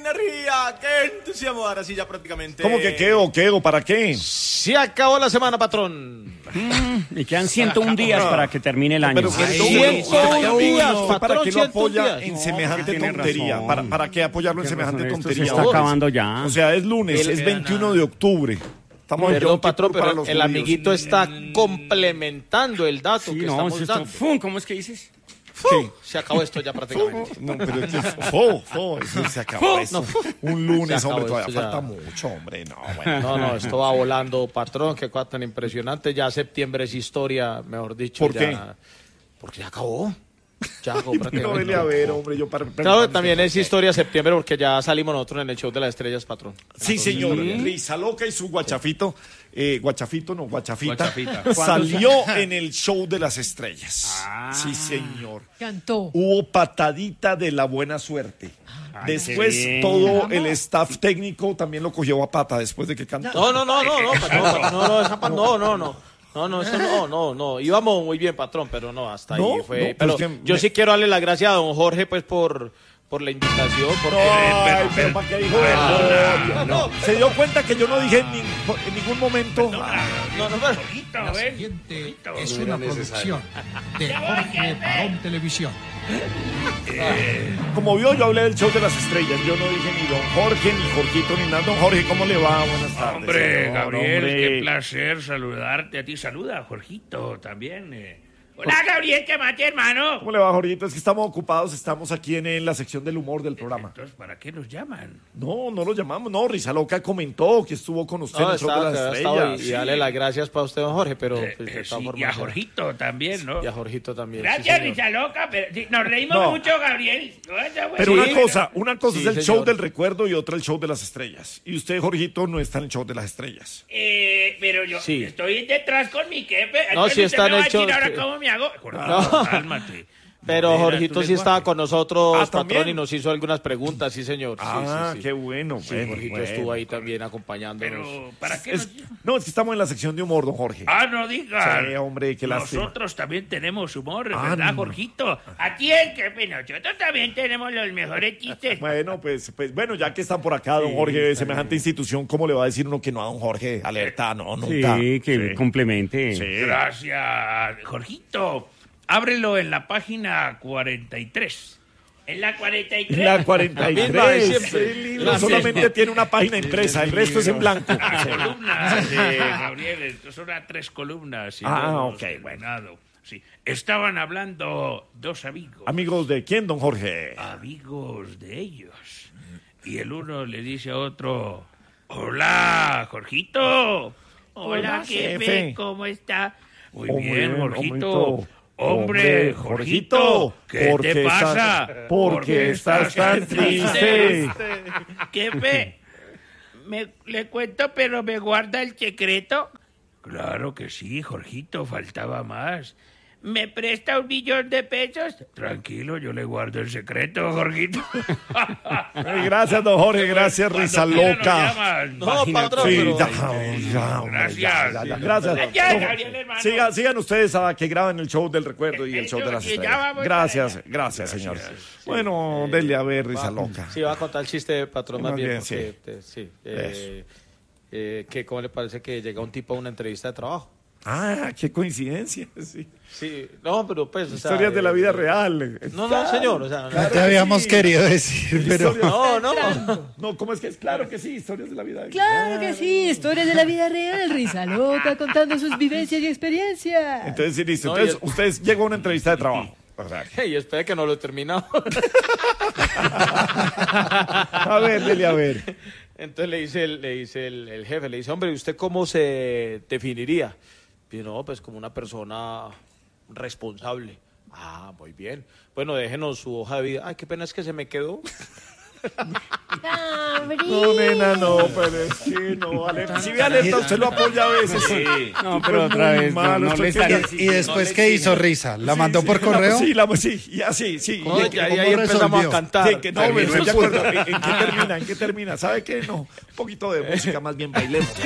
energía, qué entusiasmo. Ahora sí, ya prácticamente. ¿Cómo que quedo? ¿Para qué? Se acabó la semana, patrón. Y quedan 101 días para que termine el año. Pero que 101 días, ¿para patrón, qué lo apoya 101 días? en semejante tiene tontería? razón. ¿Para qué apoyarlo en semejante Esto tontería? se está acabando ya. O sea, es lunes, es 21 de octubre. Estamos en Perdón, Yom patrón, Kippur para pero los el judíos. amiguito está complementando el dato Sí, que no, estamos si esto- dando. ¡Fum! ¿Cómo es que dices? ¿Qué? Se acabó esto ya prácticamente. No, pero es que eso se acabó eso. Un lunes, Se acabó hombre, todavía esto ya. falta mucho, hombre. No, bueno. No, esto va volando, patrón, qué cosa tan impresionante. Ya septiembre es historia, mejor dicho. ¿Por ya, qué? Porque ya acabó. Ya acabó No, prácticamente. vele a ver, hombre, yo para... Claro, también es historia septiembre porque ya salimos nosotros en el show de las estrellas, patrón. Sí, señor. Risa Loca y su guachafito. Guachafita. Guachafita. Salió en el show de las estrellas. Sí, señor. Cantó. Hubo patadita de la buena suerte. Después qué bien. todo el staff técnico también lo cogió a pata después de que cantó. No, íbamos muy bien, patrón, pero no, hasta ahí No, fue. no, pero es que yo sí quiero darle las gracias a don Jorge, pues, por la invitación. Porque... Ay, pero ¿para qué dijo eso? Se dio cuenta que yo no dije en ningún momento. La siguiente es una producción de Jorge Barón Televisión. Como vio, yo hablé del show de las estrellas. Yo no dije ni don Jorge, ni Jorgito, ni nada. Don Jorge, ¿cómo le va? Buenas tardes. Hombre, señor. Gabriel, Hombre. qué placer saludarte a ti. Saluda, Jorgito, también. Hola, Gabriel, ¿qué más, hermano? ¿Cómo le va, Jorgito? Es que estamos ocupados, estamos aquí en la sección del humor del programa. Entonces, ¿para qué nos llaman? No lo llamamos. No, Risa Loca comentó que estuvo con usted en No, el show de las estrellas. y darle las gracias para usted, don Jorge, pero pues, de todas Sí, formas, y a Jorgito también, ¿no? Y a Jorgito también. sí, Gracias, señor. Risa Loca, pero sí, nos reímos No. mucho, Gabriel. Pero Sí. una cosa Sí, es el señor. show del recuerdo y otra el show de las estrellas. Y usted, Jorgito, no está en el show de las estrellas. Pero yo Sí. estoy detrás con mi jefe. No, Entonces sí usted está me en va el a decir show, ahora sí. cómo me hago. Jorgito, cálmate. Pero Modera Jorgito tu sí lenguaje. estaba con nosotros, Ah, patrón, ¿también? y nos hizo algunas preguntas, sí, señor. Sí. Qué bueno. Sí, bueno, Jorgito bueno. estuvo ahí también acompañándonos. Pero, ¿para qué Es- nos... no, es que estamos en la sección de humor, don Jorge. No digas. Sí, hombre, qué lástima. Nosotros también tenemos humor, Ah, ¿verdad, no. Jorgito? Aquí es que pues, nosotros también tenemos los mejores chistes. Bueno, pues bueno, ya que están por acá, don Jorge, de semejante institución, ¿cómo le va a decir uno que no a don Jorge? Alerta, no, nunca. Sí, que complemente. Sí. Gracias, Jorgito. Ábrelo en la página 43. ¿En la 43? La La 43. misma de siempre. El libro La solamente misma. tiene una página impresa, el resto es en blanco. Columnas, Gabriel, estos son a 3 columnas. Y luego ok, los bueno. terminado. Sí. Estaban hablando dos amigos. Amigos de quién, don Jorge. Amigos de ellos. Y el uno le dice a otro, hola, Jorgito. Hola, jefe, jefe. ¿cómo está? Muy Hombre, bien, Jorgito. hombre, Hombre, Jorgito, ¿qué ¿por te qué estás- pasa? por qué estás tan triste? Jefe, le cuento, pero me guarda el secreto. Claro que sí, Jorgito, faltaba más. ¿Me presta 1 millón de pesos? Tranquilo, yo le guardo el secreto, Jorgito. Gracias, don Jorge, gracias, Risa Cuando quiera Loca. nos llaman. No, patrón, Sí, pero... ya, hombre, Gracias. ya. Gracias. Ya, No, Gabriel, hermano. sigan ustedes a que graben el show del recuerdo y el Eso, show de las que ya estrellas. vamos Gracias, para allá. gracias, señor. Bueno, denle a ver, Risa Loca. Sí, va a contar el chiste, patrón, más Más bien. bien, Porque, que ¿cómo le parece que llega un tipo a una entrevista de trabajo? Qué coincidencia. Sí. Sí, no, pero pues... o sea, Historias de la vida real. No, señor, o sea... No te habíamos querido decir, pero... No. ¿Cómo es que? Claro que sí, historias de la vida. Claro que sí, historias de la vida real, Risa Loca contando sus vivencias y experiencias. Entonces, sí, listo. No, Entonces, y- ustedes llegan a una entrevista de trabajo. O sea, Y espera que no lo he terminado. a ver, dele a ver. Entonces le dice el jefe, le dice, hombre, ¿y usted cómo se definiría? Y no, pues como una persona responsable. Muy bien. Bueno, déjenos su hoja de vida. Ay, qué pena es que se me quedó. No, nena, no, pero es que no, alerta. Si ve alerta, usted lo apoya a veces. Sí. No, pero otra vez, no le estaré... ¿Y después qué hizo Risa? ¿La mandó por correo? Sí, y así, sí. No, Y- y ahí ¿cómo empezamos resolvió? a cantar. Sí, que no, me estoy de acuerdo. ¿En qué termina? ¿Sabe qué? No, un poquito de música, más bien bailemos.